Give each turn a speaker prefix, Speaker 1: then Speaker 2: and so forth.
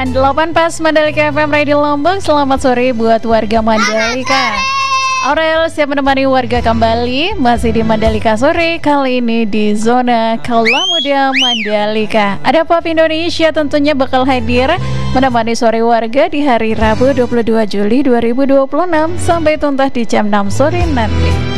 Speaker 1: 8 pas Mandalika FM Radio Lombok. Selamat sore buat warga Mandalika. Aurel siap menemani warga kembali. Masih di Mandalika sore. Kali ini di zona Kaula Muda Mandalika. Ada Pop Indonesia tentunya bakal hadir menemani sore warga di hari Rabu 22 Juli 2026 sampai tuntas di jam 6 sore nanti.